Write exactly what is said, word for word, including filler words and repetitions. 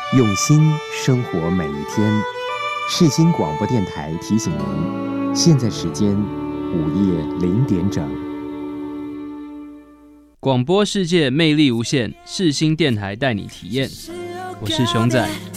用心生活每一天。世新广播电台提醒您，现在时间午夜零点整。 广播世界魅力无限，世新电台带你体验。我是熊仔。